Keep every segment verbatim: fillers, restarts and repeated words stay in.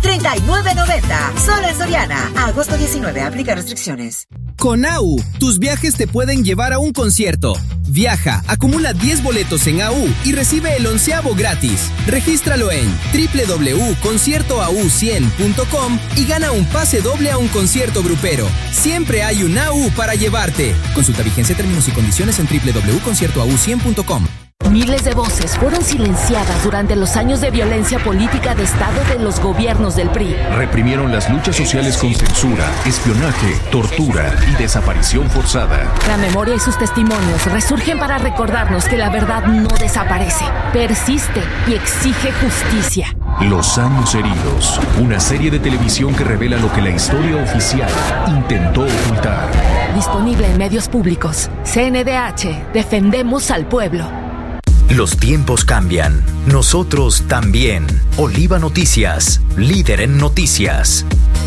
treinta y nueve noventa. Solo en Soriana. Agosto diecinueve. Aplica restricciones. Con A U, tus viajes te pueden llevar a un concierto. Viaja, acumula diez boletos en A U y recibe el onceavo gratis. Regístralo en doble u doble u doble u punto concierto a u cien punto com y gana un pase doble a un concierto grupero. Siempre hay un A U para llevarte. Consulta vigencia, términos y condiciones en doble u doble u doble u punto concierto a u cien punto com. Miles de voces fueron silenciadas durante los años de violencia política de Estado de los gobiernos del P R I. Reprimieron las luchas sociales con censura, espionaje, tortura y desaparición forzada. La memoria y sus testimonios resurgen para recordarnos que la verdad no desaparece, persiste y exige justicia. Los años heridos, una serie de televisión que revela lo que la historia oficial intentó ocultar. Disponible en medios públicos. C N D H, defendemos al pueblo. Los tiempos cambian, nosotros también. Oliva Noticias, líder en noticias.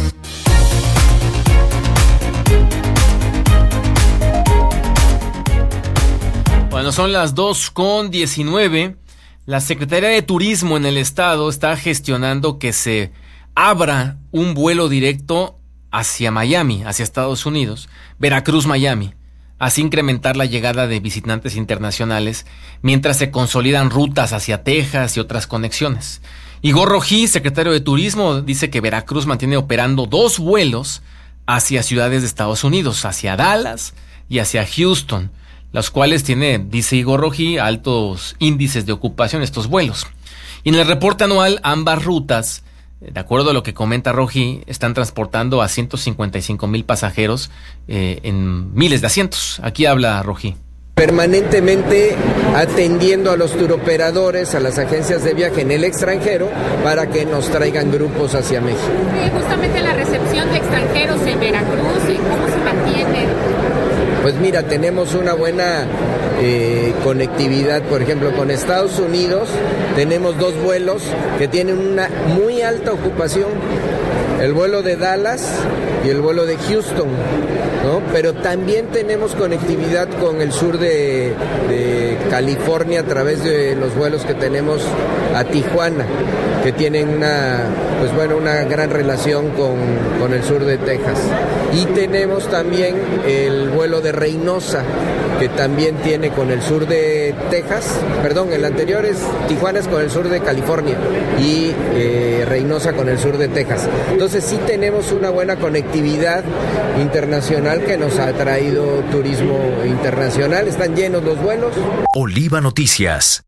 Bueno, son las dos con diecinueve. La Secretaría de Turismo en el estado está gestionando que se abra un vuelo directo hacia Miami, hacia Estados Unidos, Veracruz-Miami. Así incrementar la llegada de visitantes internacionales mientras se consolidan rutas hacia Texas y otras conexiones. Igor Rojí, secretario de Turismo, dice que Veracruz mantiene operando dos vuelos hacia ciudades de Estados Unidos, hacia Dallas y hacia Houston, los cuales tiene, dice Igor Rojí, altos índices de ocupación estos vuelos. Y en el reporte anual, ambas rutas, de acuerdo a lo que comenta Rojí, están transportando a ciento cincuenta y cinco mil pasajeros eh, en miles de asientos. Aquí habla Rojí. Permanentemente atendiendo a los turoperadores, a las agencias de viaje en el extranjero, para que nos traigan grupos hacia México. Sí, justamente la recepción de extranjeros en Veracruz, ¿y cómo se mantiene? Pues mira, tenemos una buena eh, conectividad, por ejemplo, con Estados Unidos. Tenemos dos vuelos que tienen una muy alta ocupación, el vuelo de Dallas y el vuelo de Houston, ¿no? Pero también tenemos conectividad con el sur de, de California a través de los vuelos que tenemos a Tijuana, que tienen una, pues bueno, una gran relación con, con el sur de Texas. Y tenemos también el vuelo de Reynosa, que también tiene con el sur de Texas, perdón, el anterior es Tijuana es con el sur de California y eh, Reynosa con el sur de Texas. Entonces sí tenemos una buena conectividad internacional que nos ha traído turismo internacional, están llenos los vuelos. Oliva Noticias.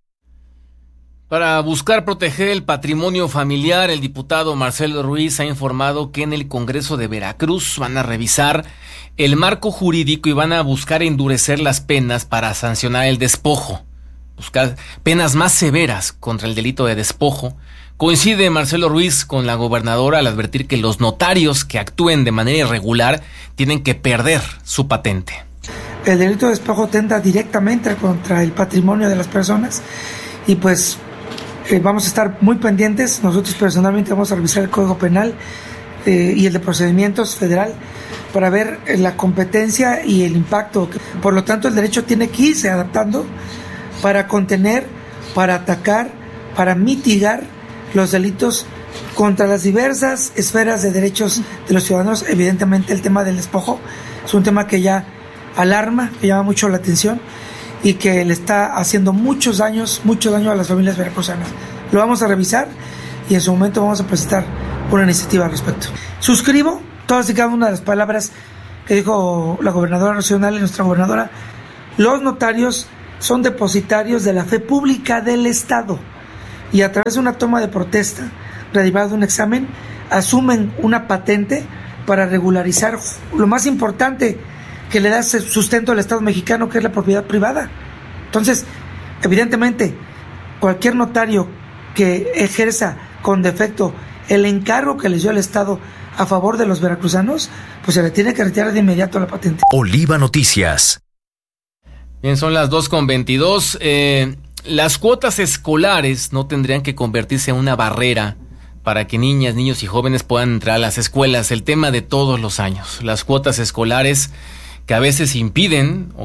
Para buscar proteger el patrimonio familiar, el diputado Marcelo Ruiz ha informado que en el Congreso de Veracruz van a revisar el marco jurídico y van a buscar endurecer las penas para sancionar el despojo, buscar penas más severas contra el delito de despojo. Coincide Marcelo Ruiz con la gobernadora al advertir que los notarios que actúen de manera irregular tienen que perder su patente. El delito de despojo atenta directamente contra el patrimonio de las personas y pues eh, vamos a estar muy pendientes. Nosotros personalmente vamos a revisar el Código Penal eh, y el de Procedimientos Federal para ver eh, la competencia y el impacto. Por lo tanto, el derecho tiene que irse adaptando para contener, para atacar, para mitigar los delitos contra las diversas esferas de derechos de los ciudadanos. Evidentemente el tema del despojo es un tema que ya alarma, que llama mucho la atención y que le está haciendo muchos daños, mucho daño a las familias veracruzanas. Lo vamos a revisar y en su momento vamos a presentar una iniciativa al respecto. Suscribo todas y cada una de las palabras que dijo la gobernadora nacional y nuestra gobernadora. Los notarios son depositarios de la fe pública del Estado y a través de una toma de protesta, derivada de un examen, asumen una patente para regularizar lo más importante que le da sustento al Estado mexicano, que es la propiedad privada. Entonces, evidentemente, cualquier notario que ejerza con defecto el encargo que les dio el Estado a favor de los veracruzanos, pues se le tiene que retirar de inmediato la patente. Oliva Noticias. Bien, son las dos con veintidós. Eh, las cuotas escolares no tendrían que convertirse en una barrera para que niñas, niños y jóvenes puedan entrar a las escuelas. El tema de todos los años. Las cuotas escolares que a veces impiden o que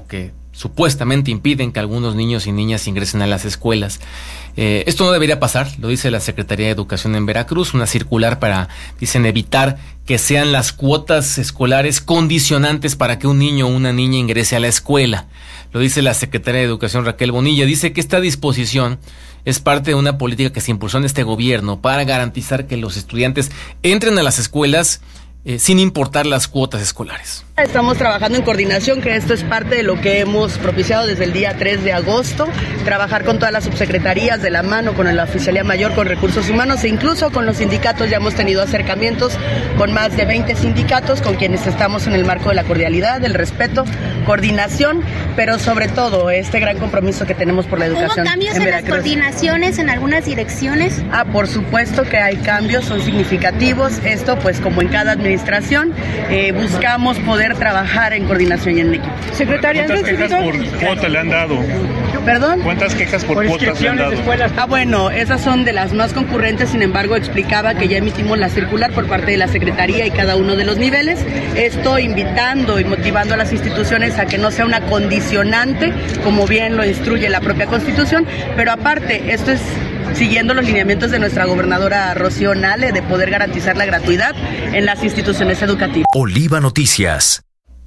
supuestamente impiden que algunos niños y niñas ingresen a las escuelas. Eh, esto no debería pasar, lo dice la Secretaría de Educación en Veracruz, una circular para, dicen, evitar que sean las cuotas escolares condicionantes para que un niño o una niña ingrese a la escuela. Lo dice la Secretaria de Educación, Raquel Bonilla. Dice que esta disposición es parte de una política que se impulsó en este gobierno para garantizar que los estudiantes entren a las escuelas eh, sin importar las cuotas escolares. Estamos trabajando en coordinación, que esto es parte de lo que hemos propiciado desde el día tres de agosto, trabajar con todas las subsecretarías de la mano, con la Oficialía Mayor, con Recursos Humanos e incluso con los sindicatos. Ya hemos tenido acercamientos con más de veinte sindicatos con quienes estamos en el marco de la cordialidad, del respeto, coordinación, pero sobre todo este gran compromiso que tenemos por la educación. ¿Hubo cambios en, en las coordinaciones en algunas direcciones? Ah, por supuesto que hay cambios, son significativos. Esto, pues como en cada administración, eh, buscamos poder trabajar en coordinación y en equipo. Secretaria, ¿cuántas quejas por cuota le han dado? ¿Perdón? ¿Cuántas quejas por, por cuotas le han dado? Ah, bueno, esas son de las más concurrentes. Sin embargo, explicaba que ya emitimos la circular por parte de la Secretaría y cada uno de los niveles. Esto invitando y motivando a las instituciones a que no sea una condicionante, como bien lo instruye la propia Constitución, pero aparte, esto es siguiendo los lineamientos de nuestra gobernadora Rocío Nale de poder garantizar la gratuidad en las instituciones educativas. Oliva Noticias.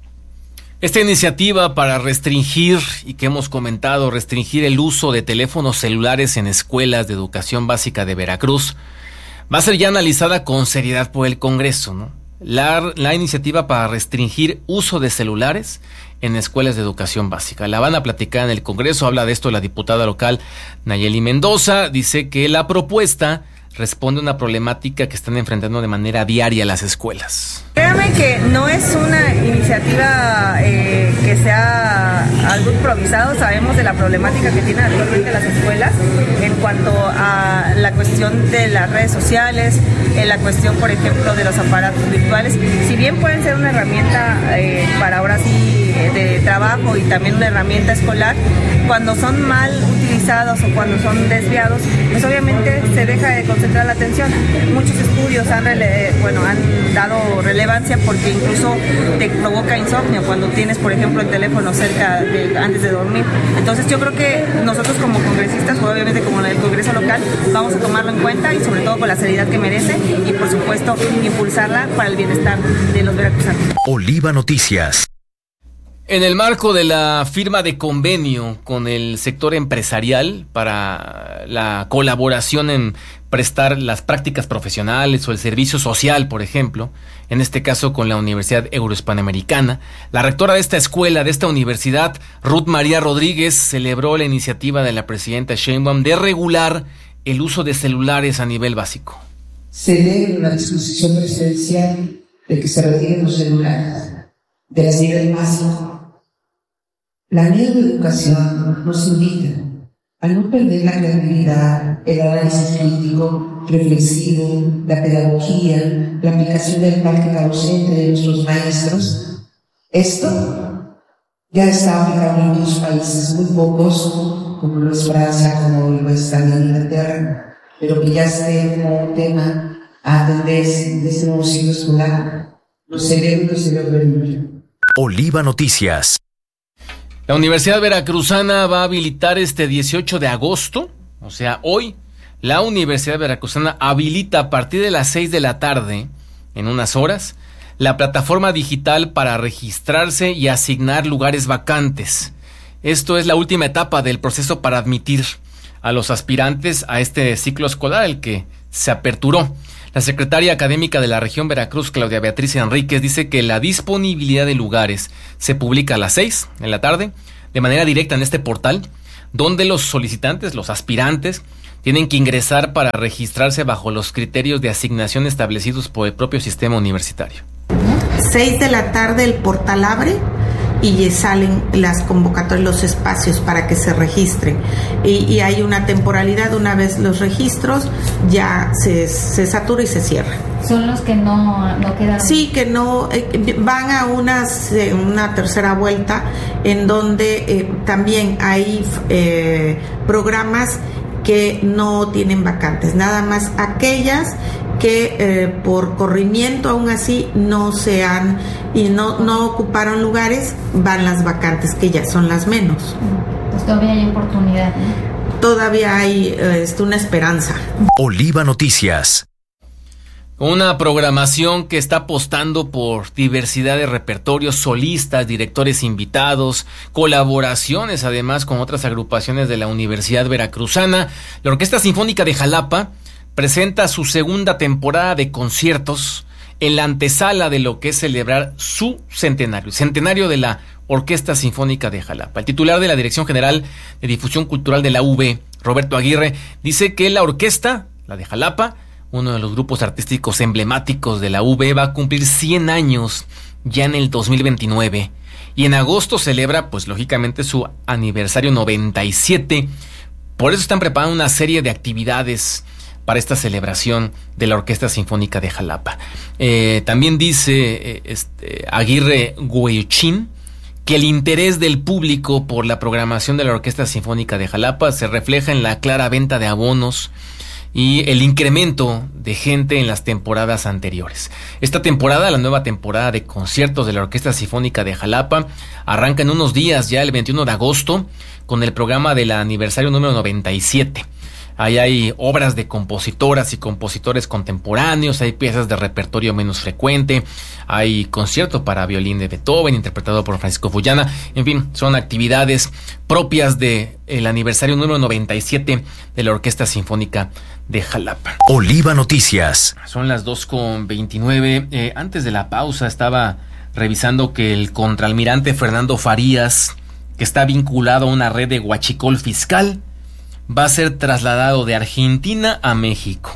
Esta iniciativa para restringir, y que hemos comentado, restringir el uso de teléfonos celulares en escuelas de educación básica de Veracruz, va a ser ya analizada con seriedad por el Congreso, ¿no? La, la iniciativa para restringir uso de celulares en escuelas de educación básica. La van a platicar en el Congreso, habla de esto la diputada local Nayeli Mendoza, dice que la propuesta responde a una problemática que están enfrentando de manera diaria las escuelas. Créame que no es una iniciativa eh, que sea algo improvisado. Sabemos de la problemática que tienen actualmente las escuelas en cuanto a la cuestión de las redes sociales, en la cuestión, por ejemplo, de los aparatos virtuales. Si bien pueden ser una herramienta eh, para ahora sí de trabajo y también una herramienta escolar, cuando son mal utilizados o cuando son desviados, pues obviamente se deja de concentrar la atención. Muchos estudios han, rele- bueno, han dado relevancia porque incluso te provoca insomnio cuando tienes, por ejemplo, el teléfono cerca de, antes de dormir. Entonces yo creo que nosotros como congresistas, o obviamente como el Congreso local, vamos a tomarlo en cuenta y sobre todo con la seriedad que merece y por supuesto impulsarla para el bienestar de los veracruzanos. Oliva Noticias. En el marco de la firma de convenio con el sector empresarial para la colaboración en prestar las prácticas profesionales o el servicio social, por ejemplo, en este caso con la Universidad Eurohispanoamericana, la rectora de esta escuela, de esta universidad, Ruth María Rodríguez, celebró la iniciativa de la presidenta Sheinbaum de regular el uso de celulares a nivel básico. Celebro la disposición presidencial de que se retiren los celulares de las niveles básicos. La neuroeducación nos invita a no perder la creatividad, el análisis crítico, reflexivo, la pedagogía, la aplicación de la práctica docente de nuestros maestros. Esto ya está aplicado en otros países, muy pocos, como lo es Francia, como lo es también Inglaterra, pero que ya esté como un tema a atender de este nuevo ciclo escolar. Los celebro, los celebro mucho. Oliva Noticias. La Universidad Veracruzana va a habilitar este dieciocho de agosto, o sea, hoy, la Universidad Veracruzana habilita a partir de las seis de la tarde, en unas horas, la plataforma digital para registrarse y asignar lugares vacantes. Esto es la última etapa del proceso para admitir a los aspirantes a este ciclo escolar, el que se aperturó. La secretaria académica de la región Veracruz, Claudia Beatriz Enríquez, dice que la disponibilidad de lugares se publica a las seis de la tarde de manera directa en este portal, donde los solicitantes, los aspirantes, tienen que ingresar para registrarse bajo los criterios de asignación establecidos por el propio sistema universitario. seis de la tarde el portal abre y salen las convocatorias, los espacios para que se registren. Y, y hay una temporalidad, una vez los registros, ya se, se satura y se cierra. ¿Son los que no, no quedan? Sí, que no, eh, van a unas, eh, una tercera vuelta en donde eh, también hay eh, programas que no tienen vacantes, nada más aquellas que eh, por corrimiento aún así no se han y no, no ocuparon lugares, van las vacantes que ya son las menos. Pues todavía hay oportunidad, ¿no? Todavía hay eh, una esperanza. Oliva Noticias. Una programación que está apostando por diversidad de repertorios, solistas, directores invitados, colaboraciones además con otras agrupaciones de la Universidad Veracruzana. La Orquesta Sinfónica de Jalapa presenta su segunda temporada de conciertos en la antesala de lo que es celebrar su centenario, centenario de la Orquesta Sinfónica de Jalapa. El titular de la Dirección General de Difusión Cultural de la U B, Roberto Aguirre, dice que la orquesta, la de Jalapa, uno de los grupos artísticos emblemáticos de la U B, va a cumplir cien años ya en el dos mil veintinueve. Y en agosto celebra, pues lógicamente, su aniversario noventa y siete. Por eso están preparando una serie de actividades para esta celebración de la Orquesta Sinfónica de Jalapa. Eh, también dice eh, este, Aguirre Guayuchín que el interés del público por la programación de la Orquesta Sinfónica de Jalapa se refleja en la clara venta de abonos y el incremento de gente en las temporadas anteriores. Esta temporada, la nueva temporada de conciertos de la Orquesta Sinfónica de Jalapa, arranca en unos días, ya el veintiuno de agosto, con el programa del aniversario número noventa y siete. Ahí hay obras de compositoras y compositores contemporáneos, hay piezas de repertorio menos frecuente, hay concierto para violín de Beethoven interpretado por Francisco Fullana. En fin, son actividades propias del aniversario número noventa y siete de la Orquesta Sinfónica de Jalapa. Oliva Noticias. Son las dos con veintinueve. Eh, antes de la pausa estaba revisando que el contraalmirante Fernando Farías, que está vinculado a una red de huachicol fiscal, va a ser trasladado de Argentina a México.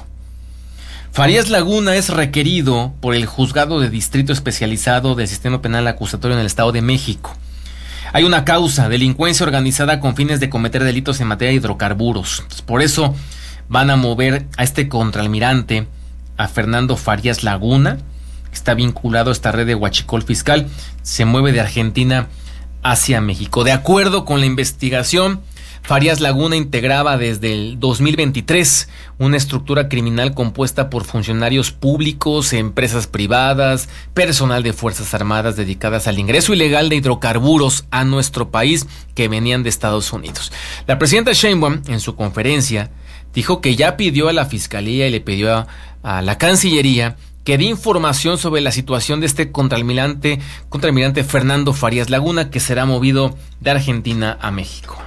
Farías Laguna es requerido por el Juzgado de Distrito Especializado del Sistema Penal Acusatorio en el Estado de México. Hay una causa, delincuencia organizada con fines de cometer delitos en materia de hidrocarburos. Por eso van a mover a este contraalmirante, a Fernando Farías Laguna, que está vinculado a esta red de huachicol fiscal, se mueve de Argentina hacia México. De acuerdo con la investigación, Farías Laguna integraba desde el dos mil veintitrés una estructura criminal compuesta por funcionarios públicos, empresas privadas, personal de Fuerzas Armadas dedicadas al ingreso ilegal de hidrocarburos a nuestro país que venían de Estados Unidos. La presidenta Sheinbaum, en su conferencia, dijo que ya pidió a la Fiscalía y le pidió a, a la Cancillería que dé información sobre la situación de este contraalmirante, contraalmirante Fernando Farías Laguna, que será movido de Argentina a México.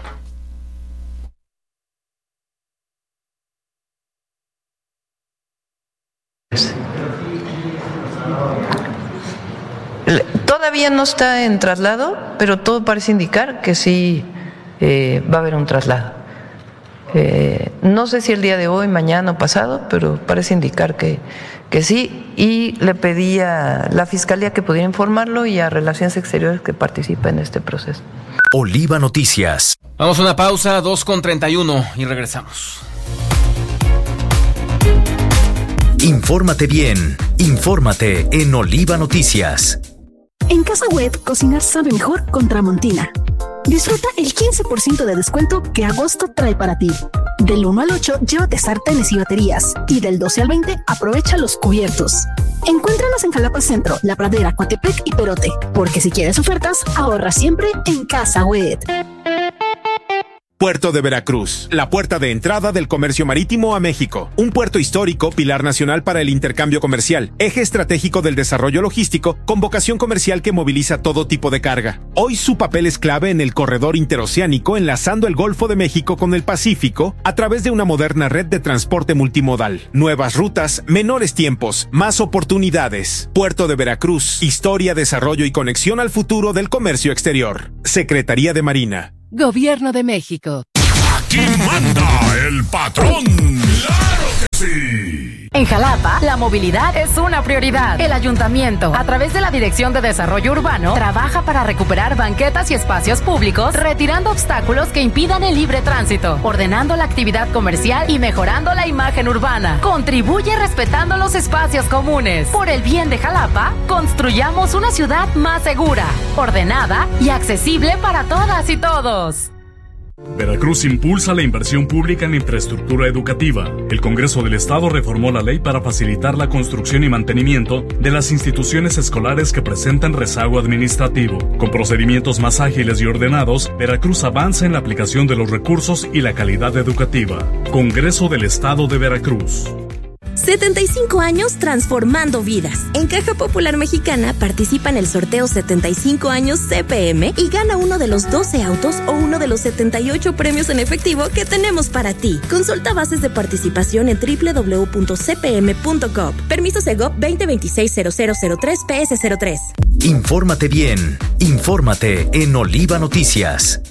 Todavía no está en traslado, pero todo parece indicar que sí eh, va a haber un traslado. Eh, no sé si el día de hoy, mañana o pasado, pero parece indicar que, que sí. Y le pedí a la Fiscalía que pudiera informarlo y a Relaciones Exteriores que participe en este proceso. Oliva Noticias. Vamos a una pausa, dos con treinta y uno, y regresamos. Infórmate bien, infórmate en Oliva Noticias. En Casa Web, cocinar sabe mejor con Tramontina. Disfruta el quince por ciento de descuento que agosto trae para ti. Del uno al ocho, llévate sartenes y baterías. Y del doce al veinte, aprovecha los cubiertos. Encuéntranos en Jalapa Centro, La Pradera, Coatepec y Perote. Porque si quieres ofertas, ahorra siempre en Casa Web. Puerto de Veracruz, la puerta de entrada del comercio marítimo a México. Un puerto histórico, pilar nacional para el intercambio comercial, eje estratégico del desarrollo logístico, con vocación comercial que moviliza todo tipo de carga. Hoy su papel es clave en el corredor interoceánico, enlazando el Golfo de México con el Pacífico a través de una moderna red de transporte multimodal. Nuevas rutas, menores tiempos, más oportunidades. Puerto de Veracruz, historia, desarrollo y conexión al futuro del comercio exterior. Secretaría de Marina. Gobierno de México. Aquí manda el patrón. ¡Claro que sí! En Jalapa, la movilidad es una prioridad. El ayuntamiento, a través de la Dirección de Desarrollo Urbano, trabaja para recuperar banquetas y espacios públicos, retirando obstáculos que impidan el libre tránsito, ordenando la actividad comercial y mejorando la imagen urbana. Contribuye respetando los espacios comunes. Por el bien de Jalapa, construyamos una ciudad más segura, ordenada y accesible para todas y todos. Veracruz impulsa la inversión pública en infraestructura educativa. El Congreso del Estado reformó la ley para facilitar la construcción y mantenimiento de las instituciones escolares que presentan rezago administrativo. Con procedimientos más ágiles y ordenados, Veracruz avanza en la aplicación de los recursos y la calidad educativa. Congreso del Estado de Veracruz. setenta y cinco años transformando vidas. En Caja Popular Mexicana participa en el sorteo setenta y cinco años C P M y gana uno de los doce autos o uno de los setenta y ocho premios en efectivo que tenemos para ti. Consulta bases de participación en doble u doble u doble u punto c p m punto gov. Permiso Segov veinte veintiséis cero cero cero tres P S cero tres. Infórmate bien. Infórmate en Oliva Noticias.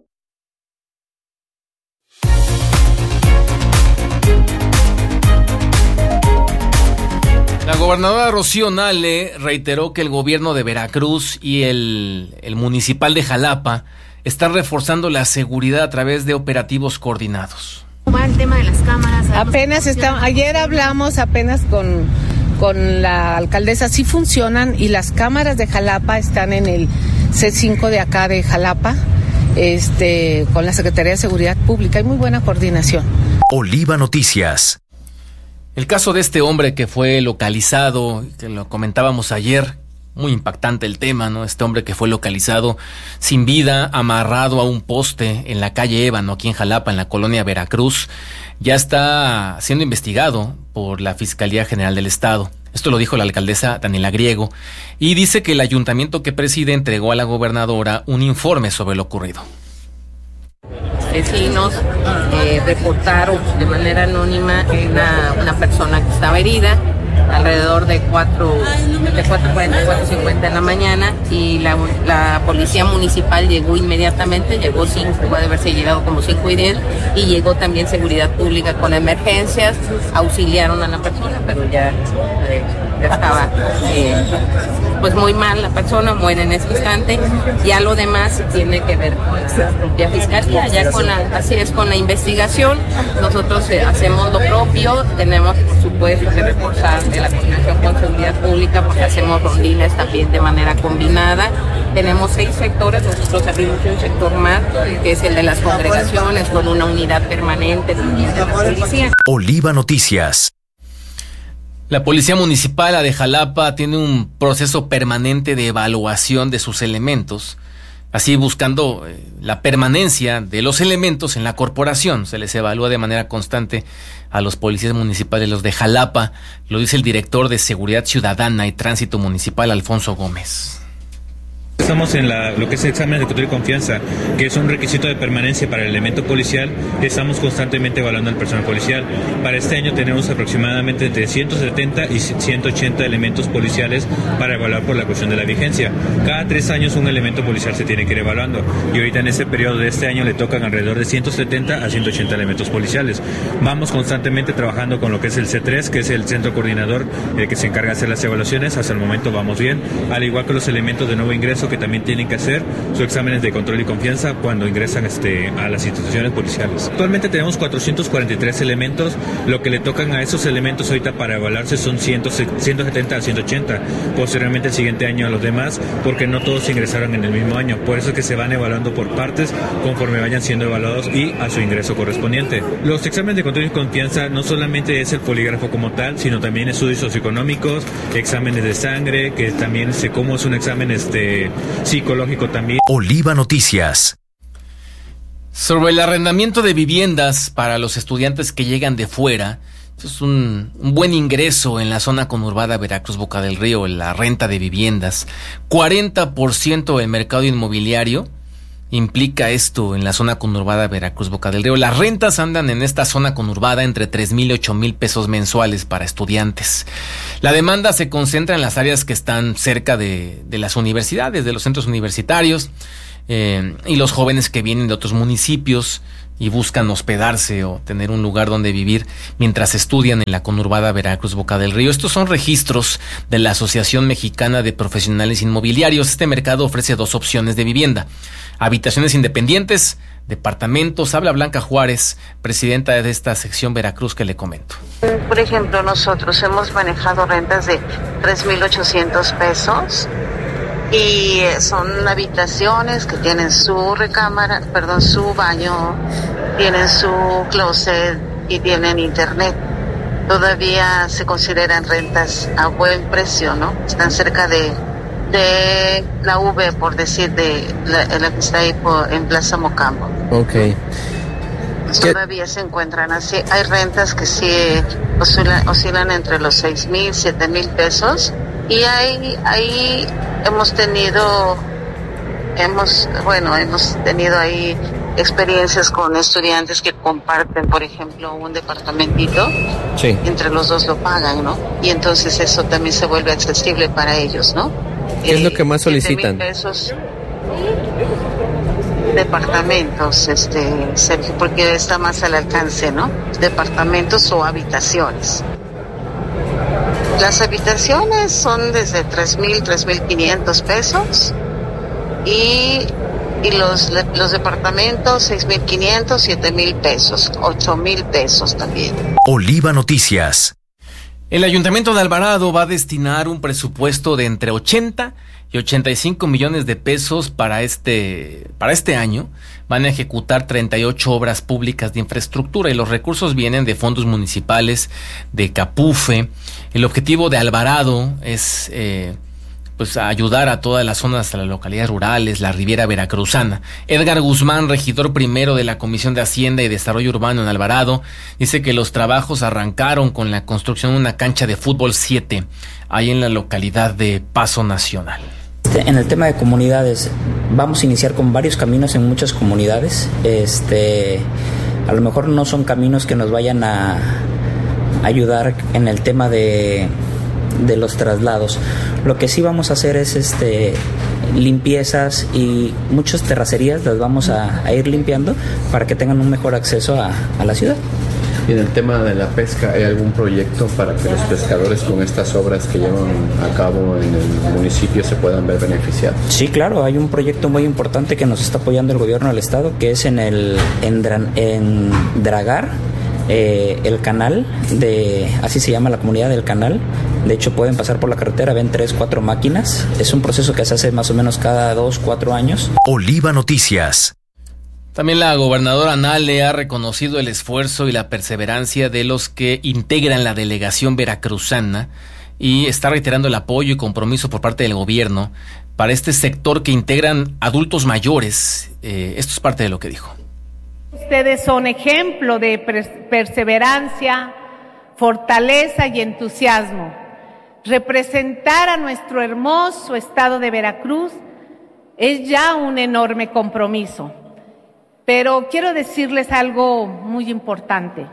La gobernadora Rocío Nale reiteró que el gobierno de Veracruz y el, el municipal de Jalapa están reforzando la seguridad a través de operativos coordinados. El tema de las cámaras. Apenas está, ayer hablamos apenas con, con la alcaldesa, sí funcionan y las cámaras de Jalapa están en el C cinco de acá de Jalapa, este, con la Secretaría de Seguridad Pública. Hay muy buena coordinación. Oliva Noticias. El caso de este hombre que fue localizado, que lo comentábamos ayer, muy impactante el tema, ¿no? Este hombre que fue localizado sin vida, amarrado a un poste en la calle Ébano, aquí en Jalapa, en la colonia Veracruz, ya está siendo investigado por la Fiscalía General del Estado. Esto lo dijo la alcaldesa Daniela Griego, y dice que el ayuntamiento que preside entregó a la gobernadora un informe sobre lo ocurrido. Vecinos eh, reportaron de manera anónima una, una persona que estaba herida alrededor de cuatro cuarenta, cuatro cincuenta en la mañana, y la, la policía municipal llegó inmediatamente, llegó cinco, puede haberse llegado como cinco y diez, y llegó también seguridad pública con emergencias, auxiliaron a la persona, pero ya, eh, ya estaba eh, pues muy mal la persona, muere en ese instante. Ya lo demás tiene que ver con la propia fiscalía, ya con la, así es con la investigación. Nosotros eh, hacemos lo propio, tenemos por supuesto que reforzar de la coordinación con seguridad pública, porque hacemos rondines también de manera combinada. Tenemos seis sectores, nosotros abrimos un sector más, que es el de las congregaciones, con una unidad permanente también de la policía. Oliva Noticias. La Policía Municipal la de Jalapa tiene un proceso permanente de evaluación de sus elementos, así buscando eh, la permanencia de los elementos en la corporación. Se les evalúa de manera constante a los policías municipales, los de Jalapa, lo dice el director de Seguridad Ciudadana y Tránsito Municipal, Alfonso Gómez. Estamos en la, lo que es el examen de control y confianza, que es un requisito de permanencia para el elemento policial. Estamos constantemente evaluando al personal policial. Para este año tenemos aproximadamente entre ciento setenta y ciento ochenta elementos policiales para evaluar por la cuestión de la vigencia. Cada tres años un elemento policial se tiene que ir evaluando, y ahorita en ese periodo de este año le tocan alrededor de ciento setenta a ciento ochenta elementos policiales. Vamos constantemente trabajando con lo que es el C tres, que es el centro coordinador eh, que se encarga de hacer las evaluaciones. Hasta el momento vamos bien, al igual que los elementos de nuevo ingreso, que también tienen que hacer sus exámenes de control y confianza cuando ingresan este, a las instituciones policiales. Actualmente tenemos cuatrocientos cuarenta y tres elementos. Lo que le tocan a esos elementos ahorita para evaluarse son ciento setenta a ciento ochenta. Posteriormente el siguiente año a los demás, porque no todos ingresaron en el mismo año. Por eso es que se van evaluando por partes conforme vayan siendo evaluados y a su ingreso correspondiente. Los exámenes de control y confianza no solamente es el polígrafo como tal, sino también estudios socioeconómicos, exámenes de sangre, que también se como es un examen este psicológico también. Oliva Noticias. Sobre el arrendamiento de viviendas para los estudiantes que llegan de fuera, es un, un buen ingreso en la zona conurbada Veracruz Boca del Río, la renta de viviendas. cuarenta por ciento del mercado inmobiliario implica esto en la zona conurbada Veracruz Boca del Río. Las rentas andan en esta zona conurbada entre tres mil y ocho mil pesos mensuales para estudiantes. La demanda se concentra en las áreas que están cerca de, de las universidades, de los centros universitarios, eh, y los jóvenes que vienen de otros municipios y buscan hospedarse o tener un lugar donde vivir mientras estudian en la conurbada Veracruz Boca del Río. Estos son registros de la Asociación Mexicana de Profesionales Inmobiliarios. Este mercado ofrece dos opciones de vivienda: habitaciones independientes, departamentos. Habla Blanca Juárez, presidenta de esta sección Veracruz, que le comento. Por ejemplo, nosotros hemos manejado rentas de tres mil ochocientos pesos y son habitaciones que tienen su recámara, perdón, su baño, tienen su closet y tienen internet. Todavía se consideran rentas a buen precio, ¿no? Están cerca de, de la V, por decir, de la, la que está ahí por, en Plaza Mocambo. Ok. Todavía se encuentran así. Hay rentas que sí oscilan, oscilan entre los seis mil, siete mil pesos. Y ahí, ahí hemos tenido, hemos, bueno, hemos tenido ahí experiencias con estudiantes que comparten, por ejemplo, un departamentito. Sí. Entre los dos lo pagan, ¿no? Y entonces eso también se vuelve accesible para ellos, ¿no? ¿Qué eh, es lo que más solicitan? Pesos, departamentos, este, Sergio, porque está más al alcance, ¿no? Departamentos o habitaciones. Las habitaciones son desde tres mil, tres mil quinientos pesos y, y los, los departamentos seis mil quinientos, siete mil pesos, ocho mil pesos también. Oliva Noticias. El Ayuntamiento de Alvarado va a destinar un presupuesto de entre ochenta y ochenta y cinco millones de pesos para este, para este año. Van a ejecutar treinta y ocho obras públicas de infraestructura y los recursos vienen de fondos municipales, de Capufe. El objetivo de Alvarado es eh, pues ayudar a todas las zonas, a las localidades rurales, la Riviera Veracruzana. Edgar Guzmán, regidor primero de la Comisión de Hacienda y Desarrollo Urbano en Alvarado, dice que los trabajos arrancaron con la construcción de una cancha de fútbol siete, ahí en la localidad de Paso Nacional. En el tema de comunidades, vamos a iniciar con varios caminos en muchas comunidades. Este, a lo mejor no son caminos que nos vayan a ayudar en el tema de, de los traslados. Lo que sí vamos a hacer es este, limpiezas y muchas terracerías las vamos a, a ir limpiando para que tengan un mejor acceso a, a la ciudad. Y en el tema de la pesca, ¿hay algún proyecto para que los pescadores con estas obras que llevan a cabo en el municipio se puedan ver beneficiados? Sí, claro, hay un proyecto muy importante que nos está apoyando el gobierno del estado, que es en el en, en dragar eh, el canal de, así se llama la comunidad del canal. De hecho pueden pasar por la carretera, ven tres, cuatro máquinas. Es un proceso que se hace más o menos cada dos, cuatro años. Oliva Noticias. También la gobernadora Nale ha reconocido el esfuerzo y la perseverancia de los que integran la delegación veracruzana y está reiterando el apoyo y compromiso por parte del gobierno para este sector que integran adultos mayores. Eh, esto es parte de lo que dijo. Ustedes son ejemplo de perseverancia, fortaleza y entusiasmo. Representar a nuestro hermoso estado de Veracruz es ya un enorme compromiso. Pero quiero decirles algo muy importante.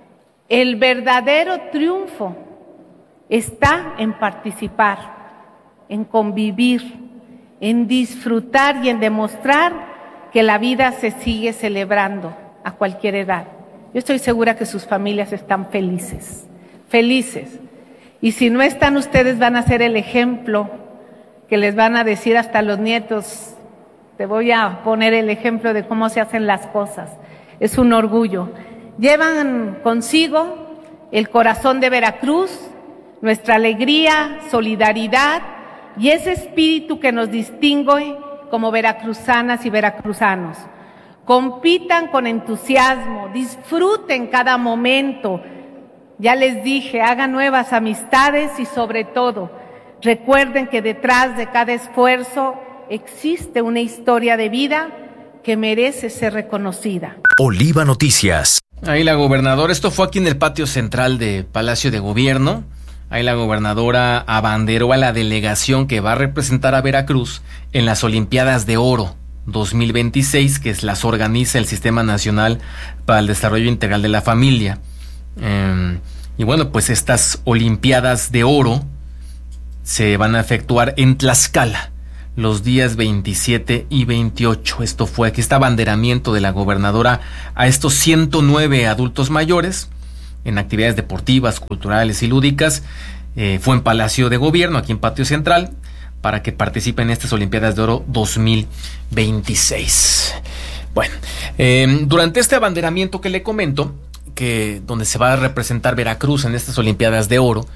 El verdadero triunfo está en participar, en convivir, en disfrutar y en demostrar que la vida se sigue celebrando a cualquier edad. Yo estoy segura que sus familias están felices, felices. Y si no están, ustedes van a ser el ejemplo que les van a decir hasta los nietos. Te voy a poner el ejemplo de cómo se hacen las cosas. Es un orgullo. Llevan consigo el corazón de Veracruz, nuestra alegría, solidaridad y ese espíritu que nos distingue como veracruzanas y veracruzanos. Compitan con entusiasmo, disfruten cada momento. Ya les dije, hagan nuevas amistades y sobre todo, recuerden que detrás de cada esfuerzo existe una historia de vida que merece ser reconocida. Oliva Noticias. Ahí la gobernadora, esto fue aquí en el patio central de Palacio de Gobierno. Ahí la gobernadora abanderó a la delegación que va a representar a Veracruz en las Olimpiadas de Oro dos mil veintiséis, que las organiza el Sistema Nacional para el Desarrollo Integral de la Familia. Eh, y bueno, pues estas Olimpiadas de Oro se van a efectuar en Tlaxcala los días veintisiete y veintiocho. Esto fue, aquí está abanderamiento de la gobernadora a estos ciento nueve adultos mayores en actividades deportivas, culturales y lúdicas. Eh, fue en Palacio de Gobierno, aquí en Patio Central, para que participen en estas Olimpiadas de Oro dos mil veintiséis. Bueno, eh, durante este abanderamiento que le comento, que donde se va a representar Veracruz en estas Olimpiadas de Oro,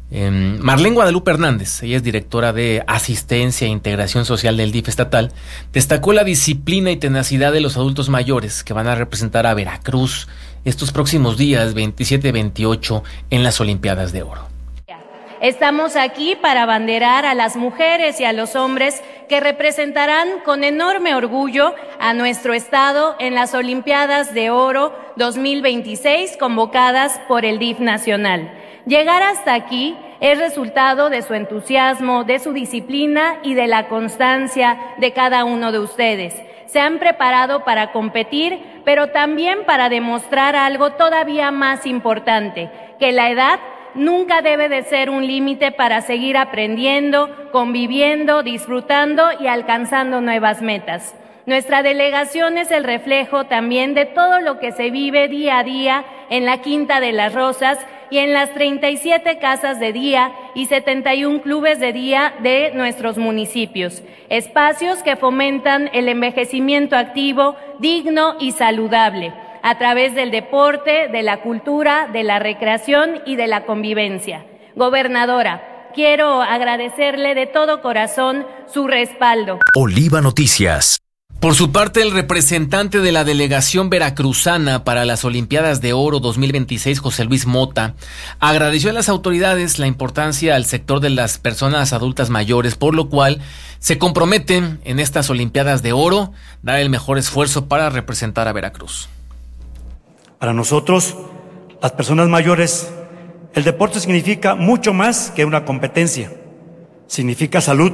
Eh, Marlene Guadalupe Hernández, ella es directora de Asistencia e Integración Social del D I F estatal, destacó la disciplina y tenacidad de los adultos mayores que van a representar a Veracruz estos próximos días veintisiete y veintiocho en las Olimpiadas de Oro. Estamos aquí para abanderar a las mujeres y a los hombres que representarán con enorme orgullo a nuestro estado en las Olimpiadas de Oro dos mil veintiséis convocadas por el D I F nacional. Llegar hasta aquí es resultado de su entusiasmo, de su disciplina y de la constancia de cada uno de ustedes. Se han preparado para competir, pero también para demostrar algo todavía más importante, que la edad nunca debe de ser un límite para seguir aprendiendo, conviviendo, disfrutando y alcanzando nuevas metas. Nuestra delegación es el reflejo también de todo lo que se vive día a día en la Quinta de las Rosas y en las treinta y siete casas de día y setenta y un clubes de día de nuestros municipios. Espacios que fomentan el envejecimiento activo, digno y saludable, a través del deporte, de la cultura, de la recreación y de la convivencia. Gobernadora, quiero agradecerle de todo corazón su respaldo. Oliva Noticias. Por su parte, el representante de la delegación veracruzana para las Olimpiadas de Oro dos mil veintiséis, José Luis Mota, agradeció a las autoridades la importancia al sector de las personas adultas mayores, por lo cual se comprometen en estas Olimpiadas de Oro dar el mejor esfuerzo para representar a Veracruz. Para nosotros, las personas mayores, el deporte significa mucho más que una competencia. Significa salud,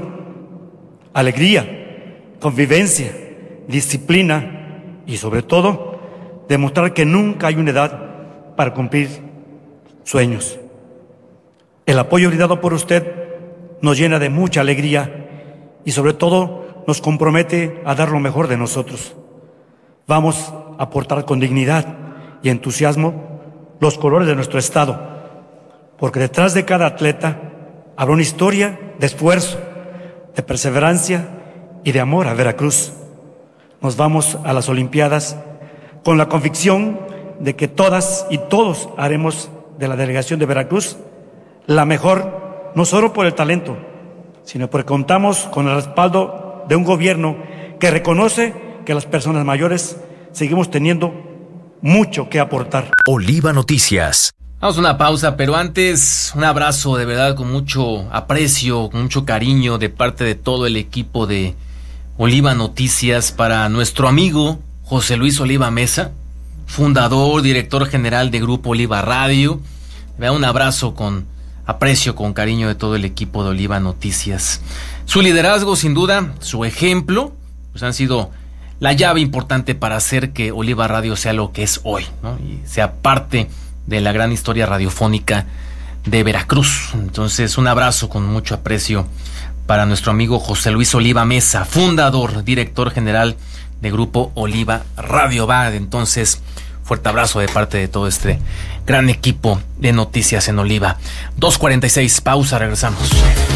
alegría, convivencia, disciplina y, sobre todo, demostrar que nunca hay una edad para cumplir sueños. El apoyo brindado por usted nos llena de mucha alegría y, sobre todo, nos compromete a dar lo mejor de nosotros. Vamos a aportar con dignidad y entusiasmo los colores de nuestro estado, porque detrás de cada atleta habrá una historia de esfuerzo, de perseverancia y de amor a Veracruz. Nos vamos a las Olimpiadas con la convicción de que todas y todos haremos de la delegación de Veracruz la mejor, no solo por el talento, sino porque contamos con el respaldo de un gobierno que reconoce que las personas mayores seguimos teniendo mucho que aportar. Oliva Noticias. Vamos a una pausa, pero antes un abrazo de verdad con mucho aprecio, con mucho cariño de parte de todo el equipo de Oliva Noticias para nuestro amigo José Luis Oliva Mesa, fundador, director general de Grupo Oliva Radio. Un abrazo con aprecio, con cariño de todo el equipo de Oliva Noticias. Su liderazgo, sin duda, su ejemplo, pues han sido la llave importante para hacer que Oliva Radio sea lo que es hoy, ¿no? Y sea parte de la gran historia radiofónica de Veracruz. Entonces, un abrazo con mucho aprecio para nuestro amigo José Luis Oliva Mesa, fundador, director general de Grupo Oliva Radio. Va, entonces, fuerte abrazo de parte de todo este gran equipo de noticias en Oliva. dos cuarenta y seis, pausa, regresamos.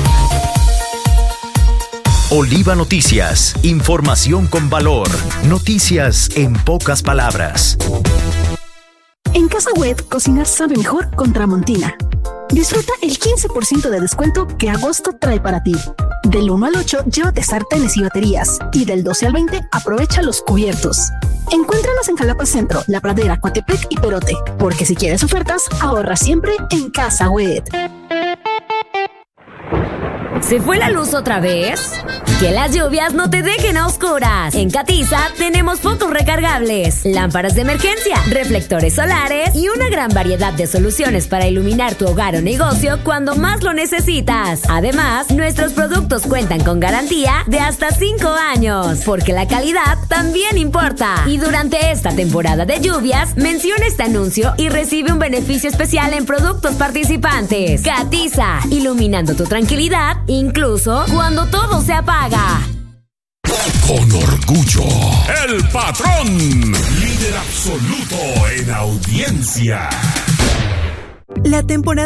Oliva Noticias, información con valor, noticias en pocas palabras. En Casa Web, cocinar sabe mejor con Tramontina. Disfruta el quince por ciento de descuento que agosto trae para ti. Del uno al ocho, llévate sartenes y baterías. Y del doce al veinte, aprovecha los cubiertos. Encuéntranos en Jalapa Centro, La Pradera, Coatepec y Perote. Porque si quieres ofertas, ahorra siempre en Casa Web. ¿Se fue la luz otra vez? Que las lluvias no te dejen a oscuras. En Catiza tenemos focos recargables, lámparas de emergencia, reflectores solares y una gran variedad de soluciones para iluminar tu hogar o negocio cuando más lo necesitas. Además, nuestros productos cuentan con garantía de hasta cinco años, porque la calidad también importa. Y durante esta temporada de lluvias, menciona este anuncio y recibe un beneficio especial en productos participantes. Catiza, iluminando tu tranquilidad, incluso cuando todo se apaga. Con orgullo, el patrón, líder absoluto en audiencia. La temporada